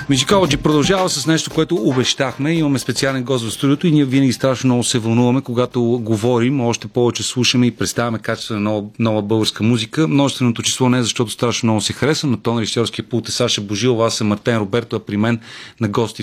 Мюзикологи продължава с нещо, което обещахме. Имаме специален гост в студиото и ние винаги страшно много се вълнуваме, когато говорим, още повече слушаме и представяме качествена нова българска музика. Множественото число не е защото страшно много се хареса, но тон режисьорския пулт е Саша Божилов, аз съм Мартен Роберто, а при мен на гости